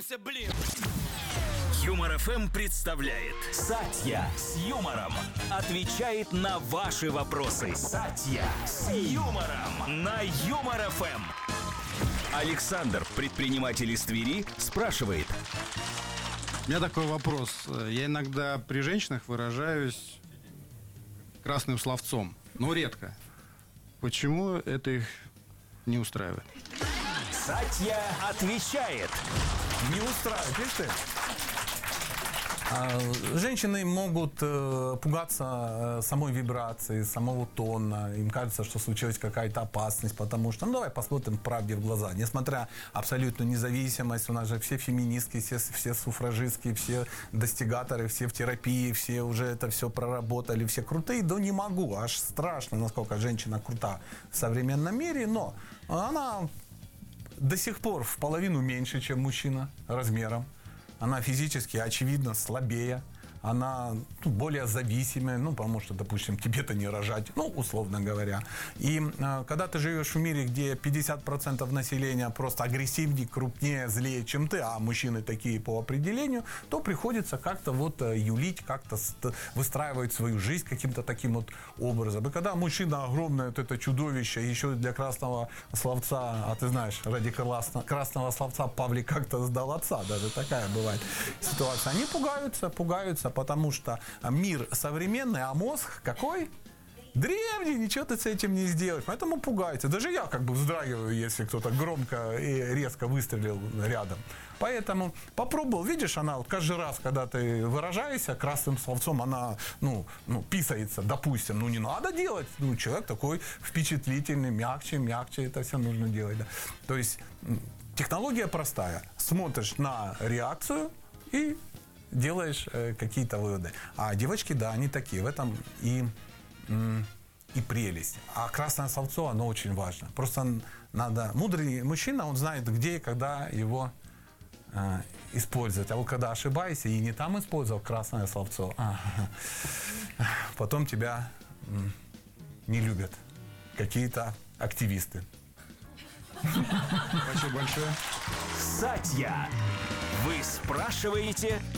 заебался, блин! Юмор ФМ представляет Сатья с юмором. Отвечает на ваши вопросы. Сатья с юмором на Юмор ФМ. Александр, предприниматель из Твери, спрашивает. У меня такой вопрос. Я иногда при женщинах выражаюсь красным словцом, но редко. Почему это их не устраивает? Сатья отвечает. Не устраивает, видишь ты? Женщины могут пугаться самой вибрации, самого тона. Им кажется, что случилась какая-то опасность, потому что, давай посмотрим правде в глаза. Несмотря абсолютную независимость, у нас же все феминистки, все суфражистки, все достигаторы, все в терапии, все уже это все проработали, все крутые. Да не могу, аж страшно, насколько женщина крута в современном мире, но она до сих пор в половину меньше, чем мужчина размером. Она физически, очевидно, слабее. Она более зависимая, потому что, допустим, тебе-то не рожать, условно говоря. И когда ты живешь в мире, где 50% населения просто агрессивнее, крупнее, злее, чем ты, а мужчины такие по определению, то приходится как-то юлить, как-то выстраивать свою жизнь каким-то таким образом. И когда мужчина огромное это чудовище, еще для красного словца, а ты знаешь, ради красного словца Павлик как-то сдал отца, даже такая бывает ситуация, они пугаются, потому что мир современный, а мозг какой? Древний, ничего ты с этим не сделаешь. Поэтому пугается. Даже я вздрагиваю, если кто-то громко и резко выстрелил рядом. Поэтому попробовал. Видишь, она каждый раз, когда ты выражаешься красным словцом, она, писается, допустим. Не надо делать. Человек такой впечатлительный, мягче это все нужно делать. Да. То есть технология простая. Смотришь на реакцию и делаешь какие-то выводы. А девочки, да, они такие. В этом и прелесть. А красное словцо, оно очень важно. Просто надо... Мудрый мужчина, он знает, где и когда его использовать. А вот когда ошибаешься и не там использовал красное словцо, потом тебя не любят какие-то активисты. Спасибо большое. Сатья. Вы спрашиваете...